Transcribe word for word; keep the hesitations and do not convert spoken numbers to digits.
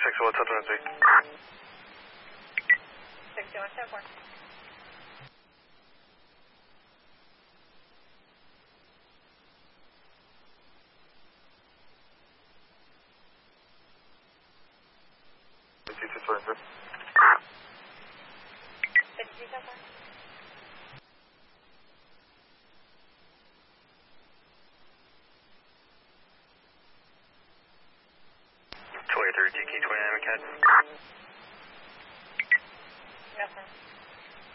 six one, Delta one three. six one, ten four. fifty-two twenty-three. fifty-two ten four. twenty-three, T K twenty-nine, McCann. Yes, sir.